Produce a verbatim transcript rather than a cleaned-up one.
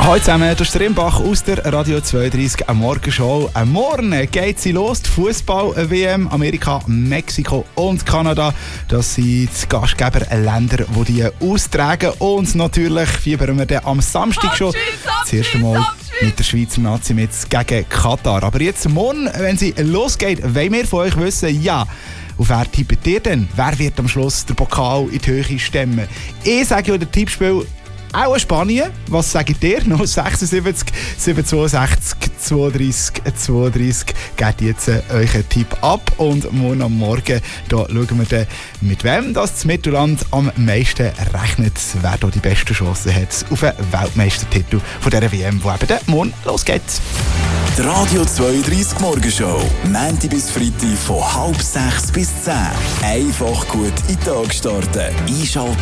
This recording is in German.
Hallo zusammen, das ist der Rimbach aus der Radio zweiunddreißig Morgenshow. Morgen geht sie los, die Fußball-W M, Amerika, Mexiko und Kanada. Das sind die Gastgeberländer, die die austragen. Und natürlich fiebern wir dann am Samstag schon das erste Mal mit der Schweizer Nazi mit gegen Katar. Aber jetzt morgen, wenn sie losgeht, wollen wir von euch wissen, ja, auf wer tippt ihr denn? Wer wird am Schluss den Pokal in die Höhe stemmen? Ich sage ja, der Tippspiel auch Spanien. Was sagt ihr? null sechsundsiebzig siebenhundertzweiundsechzig zweiunddreißig zweiunddreißig. Gebt jetzt äh, euren Tipp ab. Und morgen am Morgen da schauen wir dann, mit wem das Mittelland am meisten rechnet, wer da die besten Chancen hat auf einen Weltmeistertitel von dieser W M, die eben dann morgen losgeht. Die Radio zweiunddreißig Morgenshow. Montag bis Freitag von halb sechs bis zehn. Einfach gut in den Tag starten. Einschalten.